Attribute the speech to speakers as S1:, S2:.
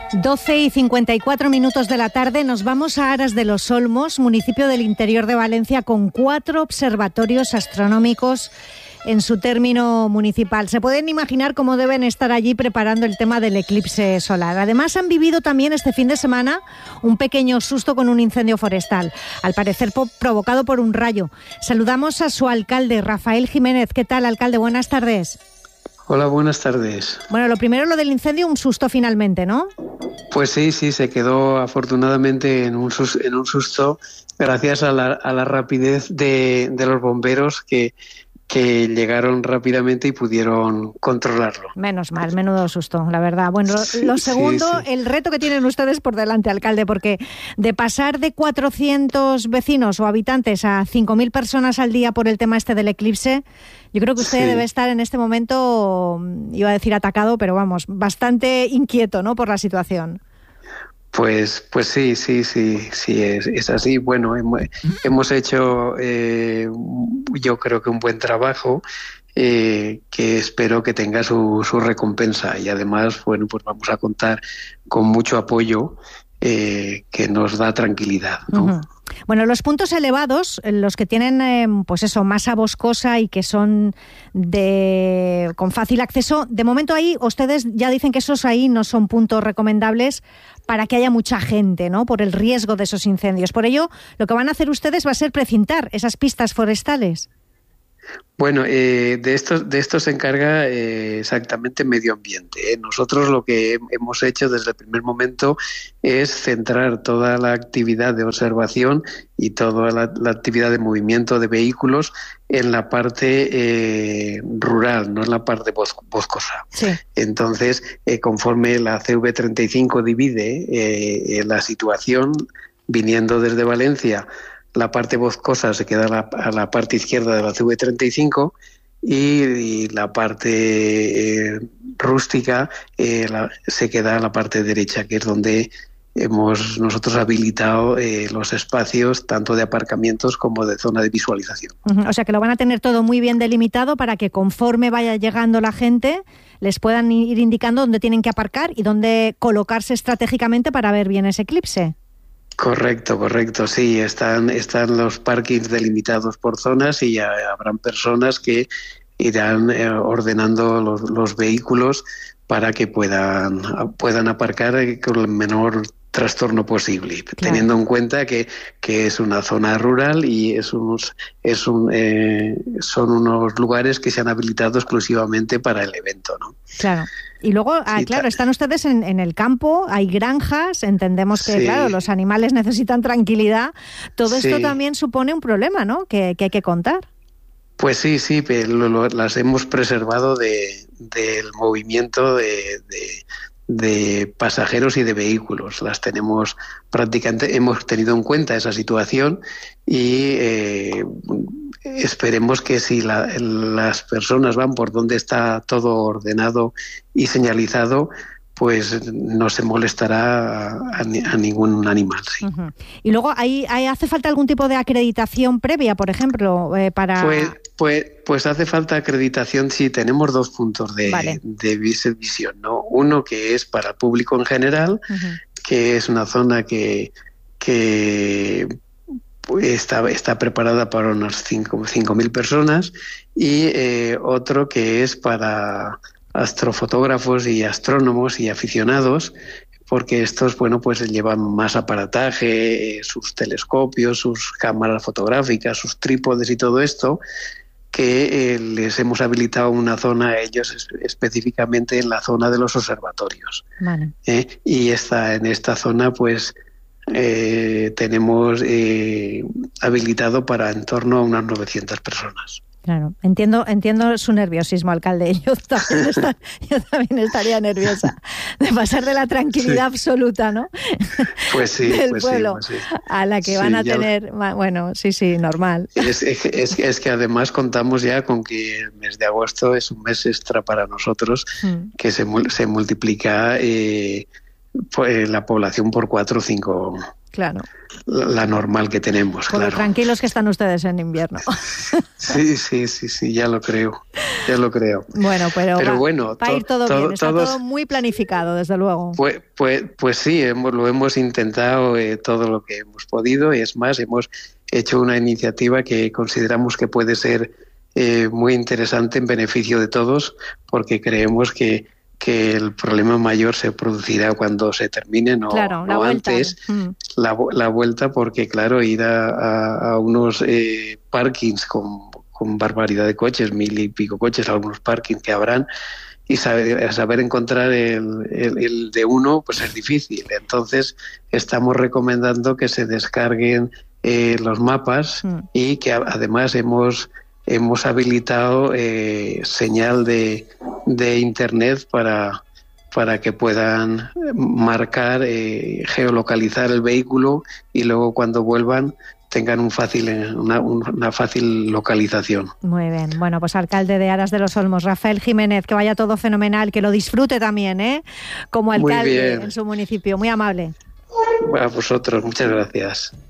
S1: 12:54 de la tarde, nos vamos a Aras de los Olmos, municipio del interior de Valencia, con 4 observatorios astronómicos en su término municipal. Se pueden imaginar cómo deben estar allí preparando el tema del eclipse solar. Además, han vivido también este fin de semana un pequeño susto con un incendio forestal, al parecer provocado por un rayo. Saludamos a su alcalde, Rafael Jiménez. ¿Qué tal, alcalde? Buenas tardes.
S2: Hola, buenas tardes.
S1: Bueno, lo primero, lo del incendio, un susto finalmente, ¿no?
S2: Pues sí, se quedó afortunadamente en un susto gracias a la rapidez de los bomberos que llegaron rápidamente y pudieron controlarlo.
S1: Menos mal, menudo susto, la verdad. Bueno, lo segundo, sí. El reto que tienen ustedes por delante, alcalde, porque de pasar de 400 vecinos o habitantes a 5.000 personas al día por el tema este del eclipse, yo creo que usted debe estar en este momento, iba a decir atacado, pero vamos, bastante inquieto, ¿no?, por la situación.
S2: Pues sí, es así. Bueno, hemos hecho, yo creo que un buen trabajo, que espero que tenga su recompensa. Y además, bueno, pues vamos a contar con mucho apoyo que nos da tranquilidad, ¿no?
S1: Uh-huh. Bueno, los puntos elevados, los que tienen, pues eso, masa boscosa y que son con fácil acceso, de momento ahí ustedes ya dicen que esos ahí no son puntos recomendables para que haya mucha gente, ¿no?, por el riesgo de esos incendios. Por ello, lo que van a hacer ustedes va a ser precintar esas pistas forestales.
S2: Bueno, de esto se encarga exactamente Medio Ambiente. Nosotros lo que hemos hecho desde el primer momento es centrar toda la actividad de observación y toda la actividad de movimiento de vehículos en la parte rural, no en la parte boscosa. Sí. Entonces, conforme la CV35 divide la situación, viniendo desde Valencia, la parte boscosa se queda a la parte izquierda de la CV35 y la parte rústica se queda a la parte derecha, que es donde hemos nosotros habilitado los espacios tanto de aparcamientos como de zona de visualización.
S1: O sea que lo van a tener todo muy bien delimitado para que conforme vaya llegando la gente les puedan ir indicando dónde tienen que aparcar y dónde colocarse estratégicamente para ver bien ese eclipse.
S2: Correcto, sí, están los parkings delimitados por zonas y habrán personas que irán ordenando los vehículos para que puedan aparcar con el menor trastorno posible, claro, teniendo en cuenta que es una zona rural y son unos lugares que se han habilitado exclusivamente para el evento, ¿no?
S1: Claro. Y luego, claro, están ustedes en el campo, hay granjas, entendemos que, claro, los animales necesitan tranquilidad. Todo esto también supone un problema, ¿no?, que hay que contar.
S2: Pues sí, pero las hemos preservado del movimiento de pasajeros y de vehículos. Las tenemos prácticamente, hemos tenido en cuenta esa situación y esperemos que si las personas van por donde está todo ordenado y señalizado, pues no se molestará a ningún animal. Sí.
S1: Uh-huh. Y luego, ¿ahí hace falta algún tipo de acreditación previa, por ejemplo, para...?
S2: Pues hace falta acreditación, sí, tenemos 2 puntos de visión, ¿no? Uno que es para el público en general, uh-huh, que es una zona que está preparada para unas 5.000 personas, y otro que es para astrofotógrafos y astrónomos y aficionados, porque estos, bueno, pues llevan más aparataje, sus telescopios, sus cámaras fotográficas, sus trípodes y todo esto, que les hemos habilitado una zona a ellos específicamente en la zona de los observatorios. Vale. Y en esta zona, pues, tenemos habilitado para en torno a unas 900 personas.
S1: Claro, entiendo su nerviosismo, alcalde. Yo también estaría nerviosa de pasar de la tranquilidad absoluta, ¿no?
S2: Pues sí,
S1: del pueblo a la que van a tener. Bueno, sí, normal.
S2: Es que además contamos ya con que el mes de agosto es un mes extra para nosotros, que se multiplica la población por 4 o
S1: Claro.
S2: La normal que tenemos,
S1: Bueno,
S2: claro.
S1: Tranquilos que están ustedes en invierno.
S2: Sí, ya lo creo.
S1: Bueno, pero
S2: bueno,
S1: va a ir todo bien, está todo muy planificado, desde luego.
S2: Pues sí, lo hemos intentado todo lo que hemos podido, y es más, hemos hecho una iniciativa que consideramos que puede ser muy interesante en beneficio de todos, porque creemos que el problema mayor se producirá cuando se termine, no antes, la vuelta, porque claro, ir a unos parkings con barbaridad de coches, 1000 y pico coches, algunos parkings que habrán, y saber encontrar el de uno, pues es difícil. Entonces estamos recomendando que se descarguen los mapas y que además hemos habilitado señal de internet para que puedan marcar, geolocalizar el vehículo, y luego cuando vuelvan tengan una fácil localización.
S1: Muy bien. Bueno, pues alcalde de Aras de los Olmos, Rafael Jiménez, que vaya todo fenomenal, que lo disfrute también, como alcalde en su municipio. Muy amable.
S2: A vosotros, muchas gracias.